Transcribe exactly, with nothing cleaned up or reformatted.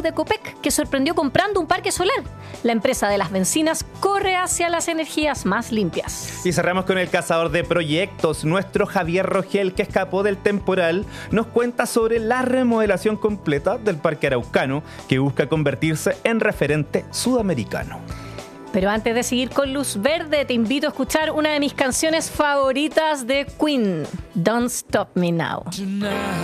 de Copec, que sorprendió comprando un parque solar. La empresa de las bencinas corre hacia las energías más limpias. Y cerramos con el cazador de proyectos. Nuestro Javier Rogel, que escapó del temporal, nos cuenta sobre la remodelación completa del Parque Araucano, que busca convertirse en referente sudamericano. Pero antes de seguir con Luz Verde, te invito a escuchar una de mis canciones favoritas de Queen, Don't Stop Me Now.